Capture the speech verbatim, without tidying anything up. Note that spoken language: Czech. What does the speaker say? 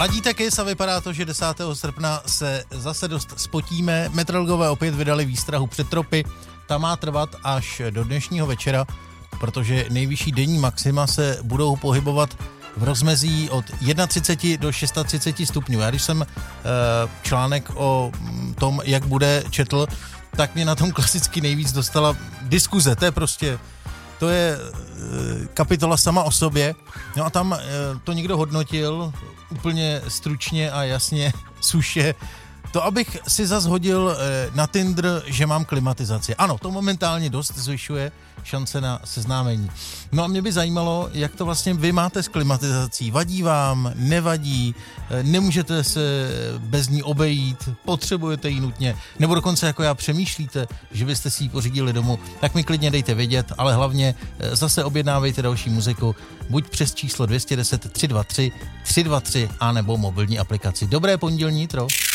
Ladíte kys a vypadá to, že desátého srpna se zase dost spotíme. Meteorologové opět vydali výstrahu před tropy. Ta má trvat až do dnešního večera, protože nejvyšší denní maxima se budou pohybovat v rozmezí od třicet jedna do třicet šest stupňů. Já když jsem e, článek o tom, jak bude, četl, tak mě na tom klasicky nejvíc dostala diskuze. To je prostě, to je e, kapitola sama o sobě. No a tam e, to někdo hodnotil úplně stručně a jasně, suše. To, abych si zas hodil e, na Tinder, že mám klimatizaci. Ano, to momentálně dost zvyšuje šance na seznámení. No a mě by zajímalo, jak to vlastně vy máte s klimatizací. Vadí vám, nevadí, e, nemůžete se bez ní obejít, potřebujete ji nutně, nebo dokonce jako já přemýšlíte, že byste si ji pořídili domů, tak mi klidně dejte vědět, ale hlavně e, zase objednávejte další muziku, buď přes číslo dvě jedna nula tři dva tři tři dva tři, anebo mobilní aplikaci. Dobré pondělní, tro.